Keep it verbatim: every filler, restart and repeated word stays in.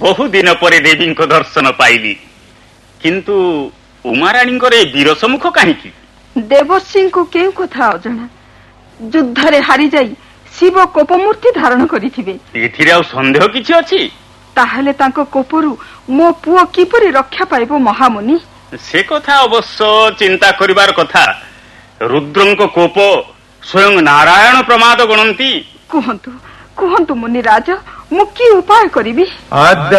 बहु दिन पर देवी को दर्शन पाइली किंतु उमाराणी वीर सम्मुख कहीं देवर्षि को केउ कथा अजना युद्ध रे हारी जाई शिव कोपमूर्ति धारण करिथिबे एथिरे संदेह किछि अछि ताहले तांको कोपरु मो पुओ किपरि रक्षा पाइबो महामुनि से कथा अवश्य चिंता करिवार कथा रुद्रंको कोप स्वयं नारायण प्रमाद गणंती कुहंतु कुहंतु मुनि राज मु की उपाय करिबी।